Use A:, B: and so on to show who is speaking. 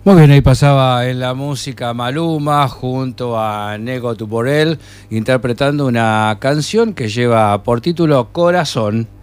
A: Muy bien, ahí pasaba en la música Maluma junto a Nego Tuporel interpretando una canción que lleva por título Corazón.